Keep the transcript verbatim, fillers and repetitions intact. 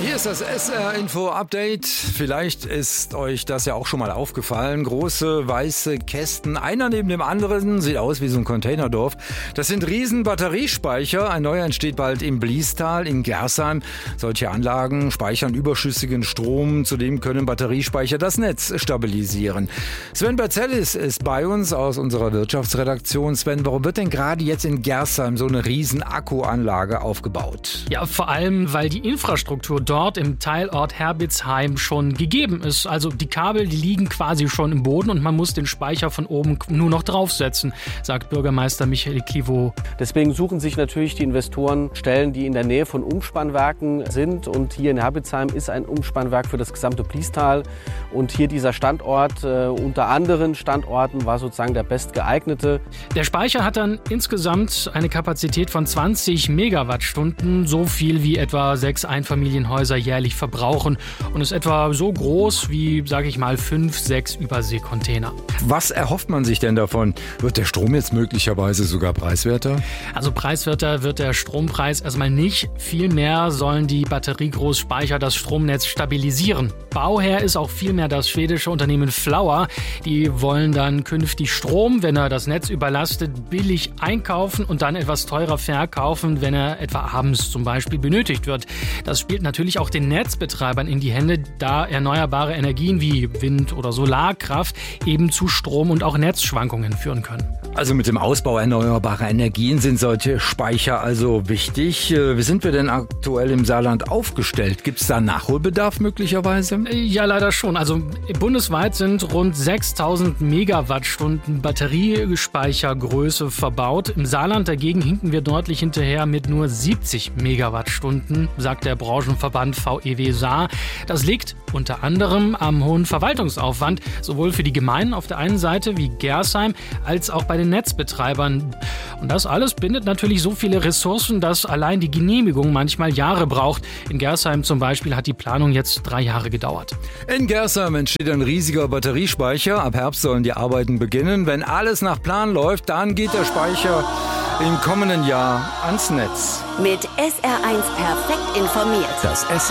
Hier ist das S R-Info-Update. Vielleicht ist euch das ja auch schon mal aufgefallen. Große, weiße Kästen, einer neben dem anderen, sieht aus wie so ein Containerdorf. Das sind riesen Batteriespeicher. Ein neuer entsteht bald im Bliestal, in Gersheim. Solche Anlagen speichern überschüssigen Strom. Zudem können Batteriespeicher das Netz stabilisieren. Sven Berzellis ist bei uns aus unserer Wirtschaftsredaktion. Sven, warum wird denn gerade jetzt in Gersheim so eine riesen Akkuanlage aufgebaut? Ja, vor allem, weil die Infrastruktur dort im Teilort Herbitzheim schon gegeben ist. Also die Kabel, die liegen quasi schon im Boden und man muss den Speicher von oben nur noch draufsetzen, sagt Bürgermeister Michael Clivaux. Deswegen suchen sich natürlich die Investoren Stellen, die in der Nähe von Umspannwerken sind. Und hier in Herbitzheim ist ein Umspannwerk für das gesamte Bliestal. Und hier dieser Standort äh, unter anderen Standorten war sozusagen der bestgeeignete. Der Speicher hat dann insgesamt eine Kapazität von zwanzig Megawattstunden, so viel wie etwa sechs Einfamilienhäuser jährlich verbrauchen und ist etwa so groß wie, sage ich mal, fünf, sechs Überseekontainer. Was erhofft man sich denn davon? Wird der Strom jetzt möglicherweise sogar preiswerter? Also preiswerter wird der Strompreis erstmal nicht. Vielmehr sollen die Batteriegroßspeicher das Stromnetz stabilisieren. Bauherr ist auch vielmehr das schwedische Unternehmen Flower. Die wollen dann künftig Strom, wenn er das Netz überlastet, billig einkaufen und dann etwas teurer verkaufen, wenn er etwa abends zum Beispiel benötigt wird. Das spielt natürlich auch den Netzbetreibern in die Hände, da erneuerbare Energien wie Wind- oder Solarkraft eben zu Strom- und auch Netzschwankungen führen können. Also mit dem Ausbau erneuerbarer Energien sind solche Speicher also wichtig. Wie sind wir denn aktuell im Saarland aufgestellt? Gibt es da Nachholbedarf möglicherweise? Ja, leider schon. Also bundesweit sind rund sechstausend Megawattstunden Batteriespeichergröße verbaut. Im Saarland dagegen hinken wir deutlich hinterher mit nur siebzig Megawattstunden, sagt der Branchenverband V E W Saar. Das liegt unter anderem am hohen Verwaltungsaufwand, sowohl für die Gemeinden auf der einen Seite wie Gersheim, als auch bei den Netzbetreibern. Und das alles bindet natürlich so viele Ressourcen, dass allein die Genehmigung manchmal Jahre braucht. In Gersheim zum Beispiel hat die Planung jetzt drei Jahre gedauert. In Gersheim entsteht ein riesiger Batteriespeicher. Ab Herbst sollen die Arbeiten beginnen. Wenn alles nach Plan läuft, dann geht der Speicher im kommenden Jahr ans Netz. Mit S R eins perfekt informiert. Das S